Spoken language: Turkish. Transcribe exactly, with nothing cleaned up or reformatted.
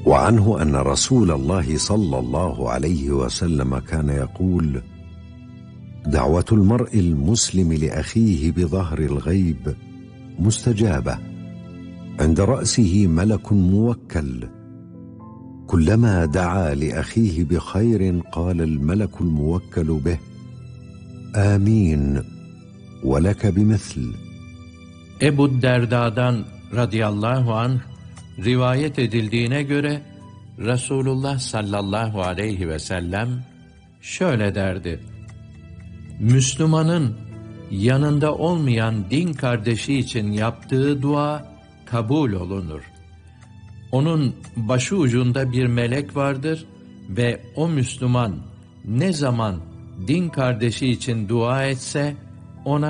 وعنه أن رسول الله صلى الله عليه وسلم كان يقول: دعوة المرء المسلم لأخيه بظهر الغيب مستجابة، عند رأسه ملك موكل، كلما دعا لأخيه بخير قال الملك الموكل به: آمين ولك بمثل. Ebu Derda'dan radıyallahu anh rivayet edildiğine göre Resulullah sallallahu aleyhi ve sellem şöyle derdi: Müslümanın yanında olmayan din kardeşi için yaptığı dua kabul olunur. Onun başı ucunda bir melek vardır ve o Müslüman ne zaman din kardeşi için dua etse ona